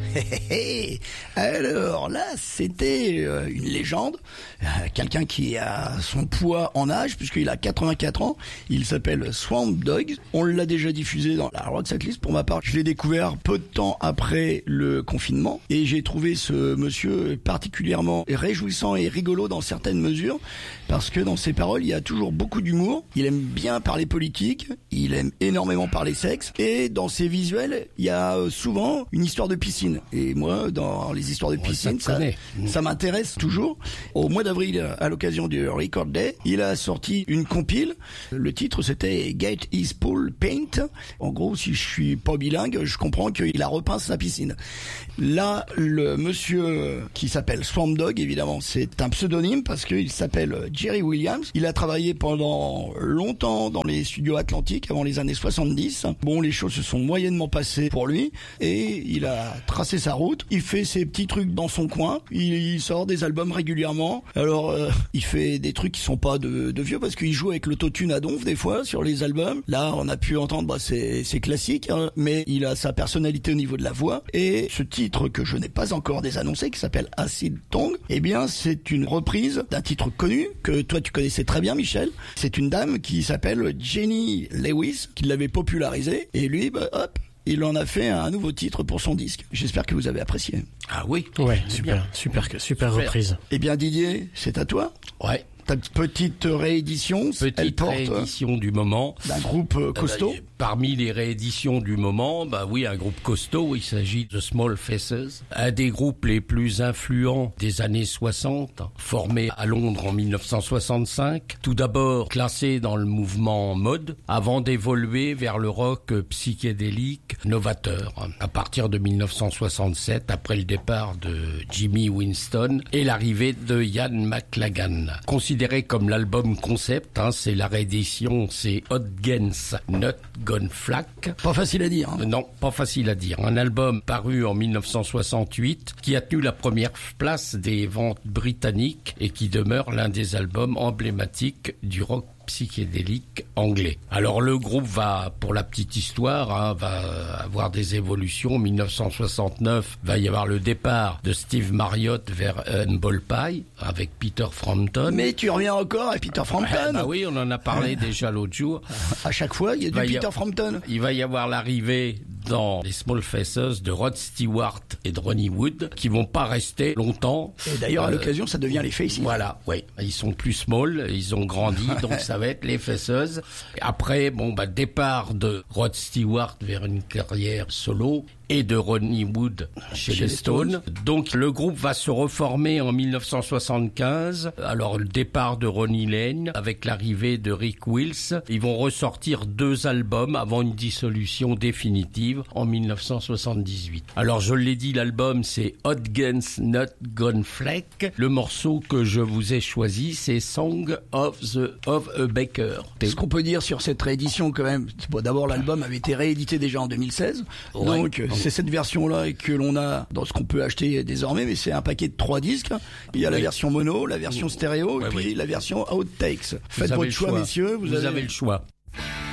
Alors là, c'était une légende, quelqu'un qui a son poids en âge, puisqu'il a 84 ans, il s'appelle Swamp Dogg. On l'a déjà diffusé dans la Rock Setlist. Pour ma part, je l'ai découvert peu de temps après le confinement, et j'ai trouvé ce monsieur particulièrement réjouissant et rigolo dans certaines mesures, parce que dans ses paroles, il y a toujours beaucoup d'humour. Il aime bien parler politique, il aime énormément parler sexe, et dans ses visuels, il y a souvent une histoire de piscine. Et moi, dans les histoires de piscine, ça m'intéresse toujours. Au mois d'avril, à l'occasion du Record Day, il a sorti une compile. Le titre, c'était Get His Pool Paint. En gros, si je suis pas bilingue, je comprends qu'il a repeint sa piscine. Là, le monsieur qui s'appelle Swamp Dogg, évidemment, c'est un pseudonyme parce qu'il s'appelle Jerry Williams. Il a travaillé pendant longtemps dans les studios Atlantique avant les années 70. Bon, les choses se sont moyennement passées pour lui et il a tracé sa route. Il fait ses petits trucs dans son coin. Il sort des albums régulièrement. Alors, il fait des trucs qui sont pas de vieux parce qu'il joue avec l'autotune à donf des fois sur les albums. Là, on a pu entendre, c'est classique, hein, mais il a sa personnalité au niveau de la voix. Et ce titre que je n'ai pas encore désannoncé, qui s'appelle Acid Tongue, eh bien, c'est une reprise d'un titre connu que toi tu connaissais très bien, Michel. C'est une dame qui s'appelle Jenny Lewis qui l'avait popularisé. Et lui, il en a fait un nouveau titre pour son disque. J'espère que vous avez apprécié. Ah oui. Ouais, super reprise. Eh bien, Didier, c'est à toi. Ouais. Ta petite réédition, elle porte réédition du moment d'un groupe costaud. Parmi les rééditions du moment, un groupe costaud, il s'agit de Small Faces, un des groupes les plus influents des années 60, formé à Londres en 1965, tout d'abord classé dans le mouvement mode, avant d'évoluer vers le rock psychédélique novateur. À partir de 1967, après le départ de Jimmy Winston et l'arrivée de Ian McLagan. Considéré comme l'album concept, c'est la réédition, c'est Hot Against Not Gone Flack. Pas facile à dire. Non, pas facile à dire. Un album paru en 1968 qui a tenu la première place des ventes britanniques et qui demeure l'un des albums emblématiques du rock psychédélique anglais. Alors le groupe va, pour la petite histoire, va avoir des évolutions. En 1969, va y avoir le départ de Steve Marriott vers Humble Pie avec Peter Frampton. Mais tu reviens encore à Peter Frampton. Oui, on en a parlé déjà l'autre jour. À chaque fois, il y a du Peter Frampton. Il va y avoir l'arrivée dans les Small Faces de Rod Stewart et de Ronnie Wood qui vont pas rester longtemps. Et d'ailleurs, à l'occasion, ça devient les Faces. Voilà, oui. Ils sont plus small, ils ont grandi, donc ça va être les Faces. Après, départ de Rod Stewart vers une carrière solo et de Ronnie Wood chez les Stones. Donc le groupe va se reformer en 1975. Alors le départ de Ronnie Lane avec l'arrivée de Rick Wills. Ils vont ressortir 2 albums avant une dissolution définitive en 1978. Alors je l'ai dit, l'album c'est Hot Against Not Gone Flack. Le morceau que je vous ai choisi c'est Song of a Baker. Ce qu'on peut dire sur cette réédition quand même, d'abord l'album avait été réédité déjà en 2016. Ouais. Donc c'est cette version-là et que l'on a dans ce qu'on peut acheter désormais, mais c'est un paquet de 3 disques. Il y a la version mono, la version stéréo et puis la version outtakes. Faites votre choix, messieurs. Vous avez le choix.